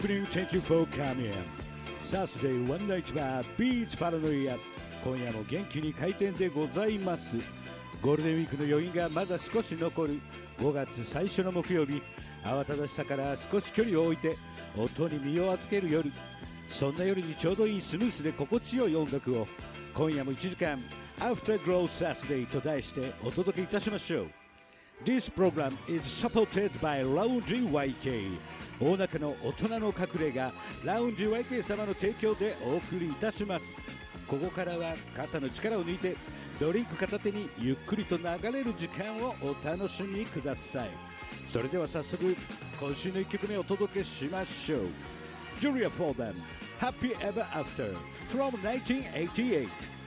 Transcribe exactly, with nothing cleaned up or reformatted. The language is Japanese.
afternoon. Thank you for coming. Saturday One Night Bar Beats Paranoia。今夜も元気に開店でございます。ゴールデンウィークの余韻がまだ少し残るごがつ最初の木曜日、慌ただしさから少し距離を置いて音に身を預ける夜、そんな夜にちょうどいいスムースで心地よい音楽を今夜もいちじかん Afterglow Saturday と題してお届けいたしましょう。 This program is supported by Lounge ワイケー。 大中の大人の隠れ家ラウンジ ワイケー 様の提供でお送りいたします。ここからは肩の力を抜いてドリンク片手にゆっくりと流れる時間をお楽しみください。それでは早速今週のいっきょくめお届けしましょう。 Julia Fordham Happy Ever After from ナインティーンエイティーエイト。